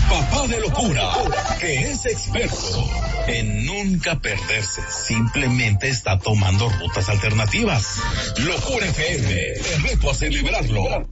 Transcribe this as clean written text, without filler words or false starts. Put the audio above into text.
papá de locura, que es experto en nunca perderse. Simplemente está tomando rutas alternativas. Locura FM, te reto a celebrarlo.